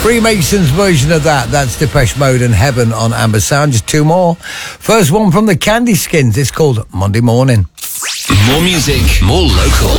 Freemasons version of that. That's Depeche Mode and Heaven on Amber Sound. Just two more. First one from the Candy Skins. It's called Monday Morning. More music, more local.